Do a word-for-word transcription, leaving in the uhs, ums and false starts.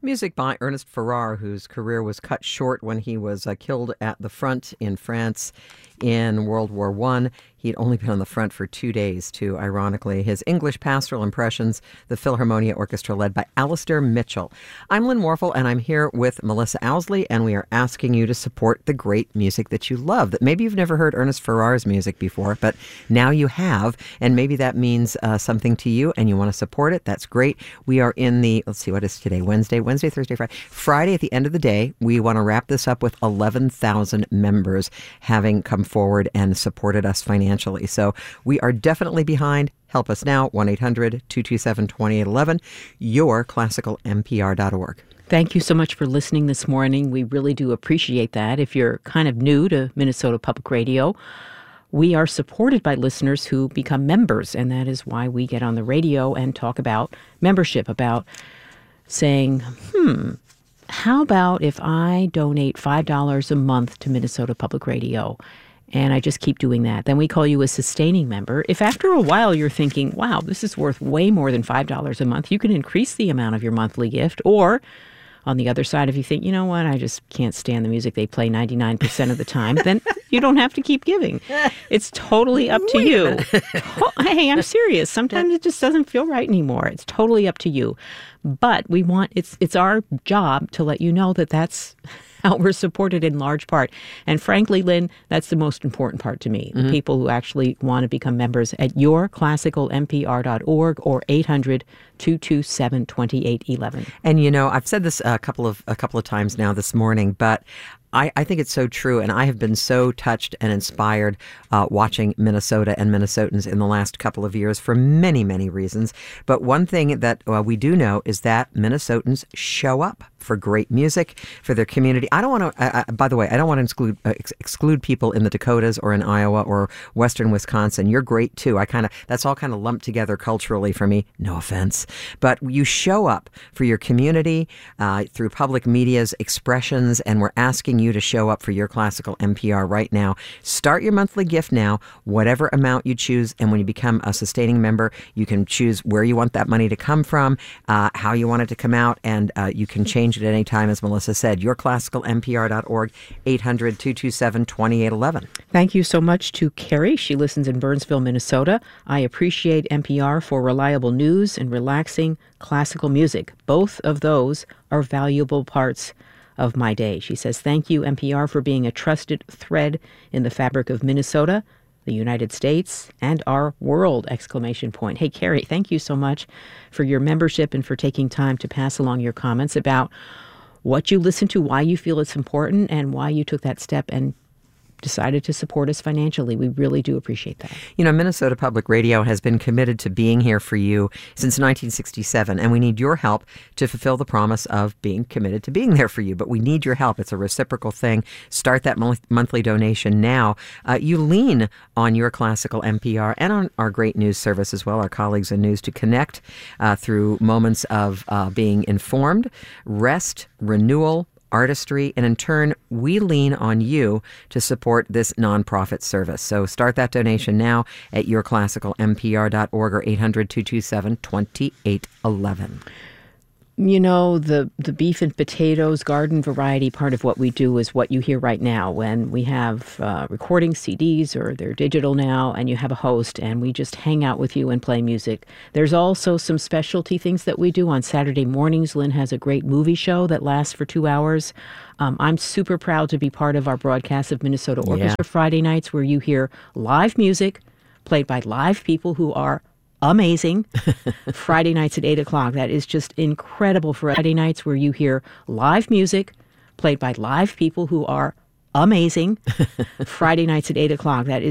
Music by Ernest Farrar, whose career was cut short when he was uh, killed at the front in France in World War One. He'd only been on the front for two days, too, ironically. His English pastoral impressions, the Philharmonia Orchestra led by Alistair Mitchell. I'm Lynn Warfel, and I'm here with Melissa Owsley, and we are asking you to support the great music that you love. That maybe you've never heard Ernest Farrar's music before, but now you have, and maybe that means uh, something to you, and you want to support it. That's great. We are in the, let's see, what is today? Wednesday, Wednesday, Thursday, Friday. Friday at the end of the day, we want to wrap this up with eleven thousand members having come forward and supported us financially. So we are definitely behind. Help us now, one eight hundred two two seven two eight one one, your classical M P R dot org. Thank you so much for listening this morning. We really do appreciate that. If you're kind of new to Minnesota Public Radio, we are supported by listeners who become members, and that is why we get on the radio and talk about membership, about saying, hmm, how about if I donate five dollars a month to Minnesota Public Radio? And I just keep doing that. Then we call you a sustaining member. If after a while you're thinking, wow, this is worth way more than five dollars a month, you can increase the amount of your monthly gift. Or on the other side, if you think, you know what, I just can't stand the music they play ninety-nine percent of the time, then you don't have to keep giving. It's totally up to you. Hey, I'm serious. Sometimes it just doesn't feel right anymore. It's totally up to you. But we want, it's it's our job to let you know that that's how we're supported in large part. And frankly, Lynn, that's the most important part to me. Mm-hmm. The people who actually want to become members at your classical M P R dot org or eight hundred two two seven two eight one one. And you know, I've said this a couple of a couple of times now this morning, but I, I think it's so true, and I have been so touched and inspired uh, watching Minnesota and Minnesotans in the last couple of years for many, many reasons. But one thing that uh, we do know is that Minnesotans show up for great music, for their community. I don't want to, uh, by the way, I don't want to exclude, uh, ex- exclude people in the Dakotas or in Iowa or Western Wisconsin. You're great too. I kind of, that's all kind of lumped together culturally for me. No offense. But you show up for your community uh, through public media's expressions, and we're asking you to show up for your classical M P R right now. Start your monthly gift now, whatever amount you choose. And when you become a sustaining member, you can choose where you want that money to come from, uh, how you want it to come out, and uh, you can change at any time, as Melissa said. Your classical M P R dot org, eight hundred two two seven two eight one one. Thank you so much to Carrie. She listens in Burnsville, Minnesota. I appreciate N P R for reliable news and relaxing classical music. Both of those are valuable parts of my day. She says, thank you, N P R, for being a trusted thread in the fabric of Minnesota, the United States, and our world, exclamation point. Hey, Carrie, thank you so much for your membership and for taking time to pass along your comments about what you listen to, why you feel it's important, and why you took that step and decided to support us financially. We really do appreciate that. You know, Minnesota Public Radio has been committed to being here for you since nineteen sixty-seven, and we need your help to fulfill the promise of being committed to being there for you. But we need your help. It's a reciprocal thing. Start that mo- monthly donation now. Uh, you lean on your classical M P R and on our great news service as well, our colleagues in news, to connect uh, through moments of uh, being informed, rest, renewal, artistry, and in turn, we lean on you to support this nonprofit service. So start that donation now at your classical M P R dot org or eight hundred two two seven two eight one one. You know, the, the beef and potatoes garden variety part of what we do is what you hear right now when we have uh, recording C Ds, or they're digital now, and you have a host, and we just hang out with you and play music. There's also some specialty things that we do on Saturday mornings. Lynn has a great movie show that lasts for two hours. Um, I'm super proud to be part of our broadcast of Minnesota Orchestra Yeah. Friday nights, where you hear live music played by live people who are amazing. Friday nights at eight o'clock. That is just incredible. For Friday nights where you hear live music played by live people who are amazing. Friday nights at eight o'clock. That is